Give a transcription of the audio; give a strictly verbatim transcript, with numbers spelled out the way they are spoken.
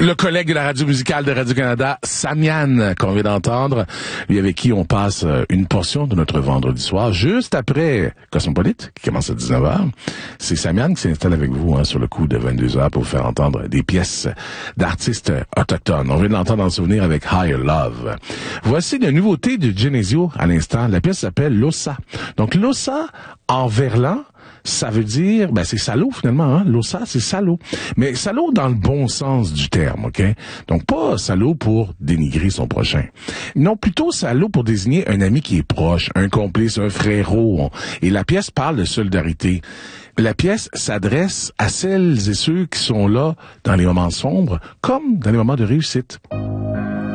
Le collègue de la radio musicale de Radio-Canada, Samian, qu'on vient d'entendre, lui avec qui on passe une portion de notre vendredi soir, juste après Cosmopolite, qui commence à dix-neuf heures. C'est Samian qui s'installe avec vous hein, sur le coup de vingt-deux heures pour vous faire entendre des pièces d'artistes autochtones. On vient de l'entendre en souvenir avec Higher Love. Voici la nouveauté de Genesio à l'instant. La pièce s'appelle Losa. Donc Losa, en verlan, ça veut dire, ben c'est salaud finalement, hein. Losa, c'est salaud. Mais salaud dans le bon sens du terme, ok? Donc pas salaud pour dénigrer son prochain. Non, plutôt salaud pour désigner un ami qui est proche, un complice, un frérot. Et la pièce parle de solidarité. La pièce s'adresse à celles et ceux qui sont là dans les moments sombres, comme dans les moments de réussite.